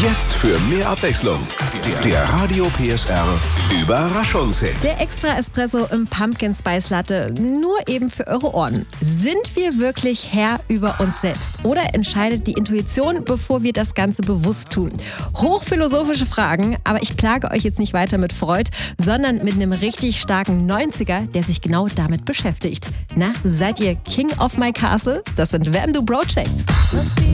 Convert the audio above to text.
Jetzt für mehr Abwechslung. Der Radio PSR Überraschungshit. Der Extra Espresso im Pumpkin Spice Latte, nur eben für eure Ohren. Sind wir wirklich Herr über uns selbst? Oder entscheidet die Intuition, bevor wir das Ganze bewusst tun? Hochphilosophische Fragen, aber ich plage euch jetzt nicht weiter mit Freud, sondern mit einem richtig starken 90er, der sich genau damit beschäftigt. Na, seid ihr King of My Castle? Das sind Vamdoo Project.